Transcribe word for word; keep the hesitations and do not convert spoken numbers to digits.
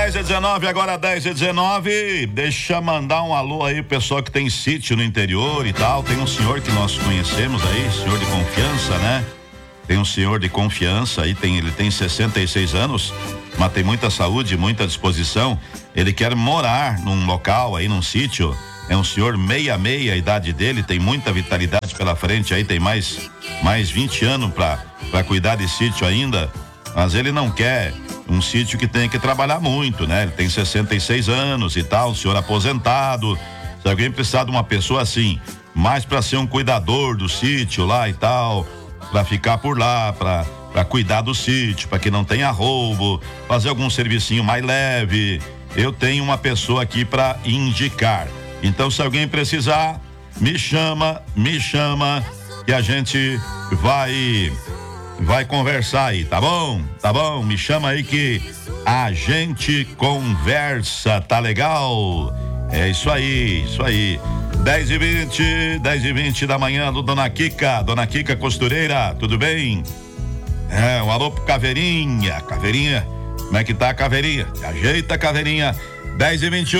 dez e dezenove, agora dez e dezenove. Deixa eu mandar um alô aí, pessoal que tem sítio no interior e tal. Tem um senhor que nós conhecemos aí, senhor de confiança, né? Tem um senhor de confiança aí, tem, ele tem sessenta e seis anos, mas tem muita saúde, muita disposição. Ele quer morar num local aí, num sítio. É um senhor meia meia, a idade dele, tem muita vitalidade pela frente aí, tem mais, mais vinte anos pra, pra cuidar de sítio ainda. Mas ele não quer um sítio que tenha que trabalhar muito, né? Ele tem sessenta e seis anos e tal, senhor aposentado. Se alguém precisar de uma pessoa assim, mais pra ser um cuidador do sítio lá e tal, pra ficar por lá, pra, pra cuidar do sítio, pra que não tenha roubo, fazer algum servicinho mais leve, eu tenho uma pessoa aqui pra indicar. Então, se alguém precisar, me chama, me chama, que a gente vai... vai conversar aí, tá bom? Tá bom? Me chama aí que a gente conversa, tá legal? É isso aí, isso aí. dez e vinte, dez e vinte da manhã do Dona Kika, Dona Kika Costureira, tudo bem? É, um alô pro Caveirinha, Caveirinha, como é que tá a Caveirinha? Ajeita a Caveirinha, dez e vinte e um.